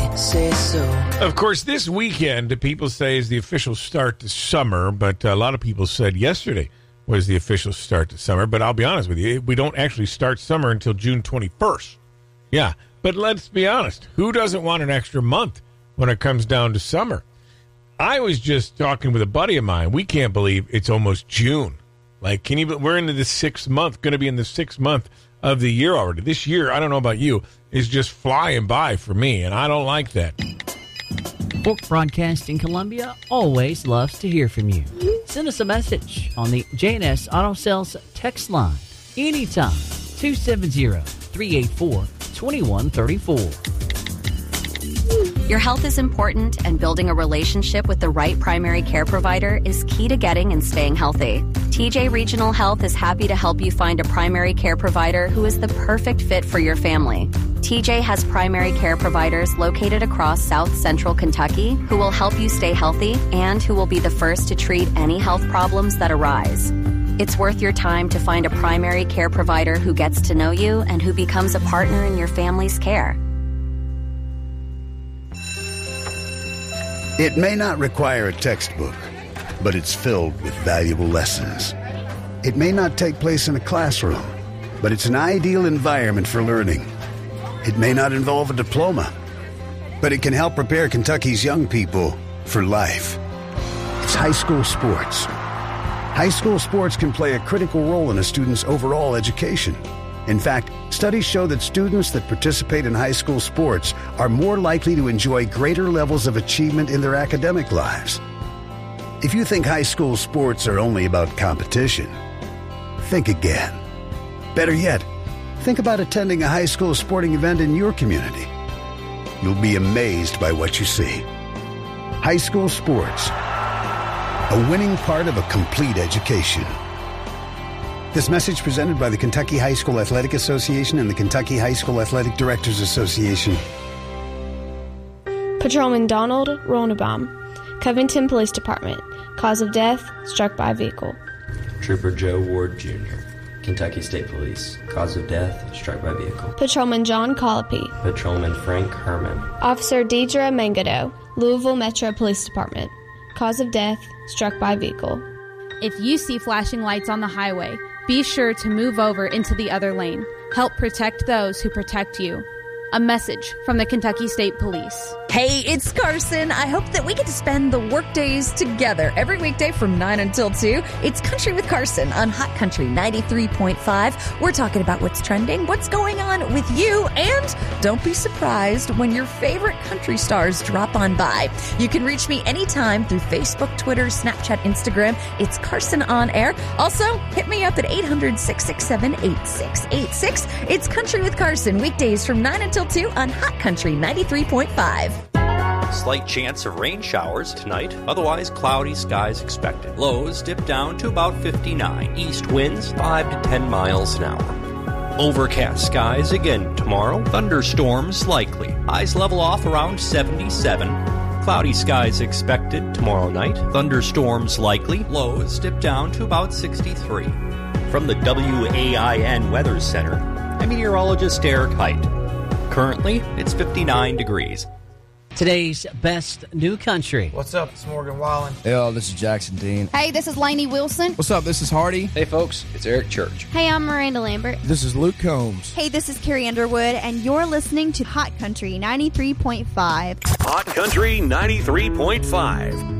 say so. Of course, this weekend, people say, is the official start to summer, but a lot of people said yesterday was the official start to summer. But I'll be honest with you, we don't actually start summer until June 21st. Yeah, but let's be honest. Who doesn't want an extra month when it comes down to summer? I was just talking with a buddy of mine. We can't believe it's almost June. Like, we're into the 6th month, going to be in the 6th month of the year already. This year, I don't know about you, is just flying by for me, and I don't like that. Fork Broadcasting Columbia always loves to hear from you. Send us a message on the J&S Auto Sales text line anytime, 270-384-2134. Your health is important, and building a relationship with the right primary care provider is key to getting and staying healthy. TJ Regional Health is happy to help you find a primary care provider who is the perfect fit for your family. TJ has primary care providers located across South Central Kentucky who will help you stay healthy and who will be the first to treat any health problems that arise. It's worth your time to find a primary care provider who gets to know you and who becomes a partner in your family's care. It may not require a textbook, but it's filled with valuable lessons. It may not take place in a classroom, but it's an ideal environment for learning. It may not involve a diploma, but it can help prepare Kentucky's young people for life. It's high school sports. High school sports can play a critical role in a student's overall education. In fact, studies show that students that participate in high school sports are more likely to enjoy greater levels of achievement in their academic lives. If you think high school sports are only about competition, think again. Better yet, think about attending a high school sporting event in your community. You'll be amazed by what you see. High school sports, a winning part of a complete education. This message presented by the Kentucky High School Athletic Association and the Kentucky High School Athletic Directors Association. Patrolman Donald Ronebaum, Covington Police Department. Cause of death, struck by a vehicle. Trooper Joe Ward Jr., Kentucky State Police. Cause of death, struck by vehicle. Patrolman John Colopy. Patrolman Frank Herman. Officer Deidre Mangado, Louisville Metro Police Department. Cause of death, struck by vehicle. If you see flashing lights on the highway, be sure to move over into the other lane. Help protect those who protect you. A message from the Kentucky State Police. Hey, it's Carson. I hope that we get to spend the work days together every weekday from 9 until 2. It's Country with Carson on Hot Country 93.5. We're talking about what's trending, what's going on with you, and don't be surprised when your favorite country stars drop on by. You can reach me anytime through Facebook, Twitter, Snapchat, Instagram. It's Carson On Air. Also, hit me up at 800-667-8686. It's Country with Carson, weekdays from 9 until 2 on Hot Country 93.5. Slight chance of rain showers tonight, otherwise cloudy skies expected. Lows dip down to about 59. East winds 5 to 10 miles an hour. Overcast skies again tomorrow. Thunderstorms likely. Highs level off around 77. Cloudy skies expected tomorrow night. Thunderstorms likely. Lows dip down to about 63. From the WAIN Weather Center, I'm meteorologist Eric Height. Currently, it's 59 degrees. Today's best new country. What's up? It's Morgan Wallen. Hey, all, this is Jackson Dean. Hey, this is Lainey Wilson. What's up? This is Hardy. Hey, folks. It's Eric Church. Hey, I'm Miranda Lambert. This is Luke Combs. Hey, this is Carrie Underwood, and you're listening to Hot Country 93.5. Hot Country 93.5.